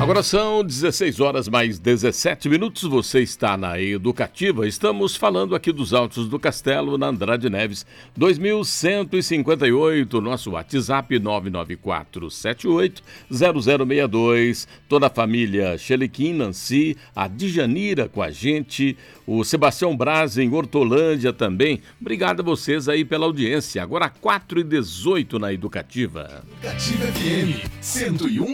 Agora são 16 horas mais 17 minutos, você está na Educativa. Estamos falando aqui dos Altos do Castelo, na Andrade Neves, 2158, nosso WhatsApp 994780062. Toda a família Xeliquim, Nancy, a Djanira com a gente, o Sebastião Braz em Hortolândia também. Obrigado a vocês aí pela audiência. Agora 4h18 na Educativa. Educativa FM 101.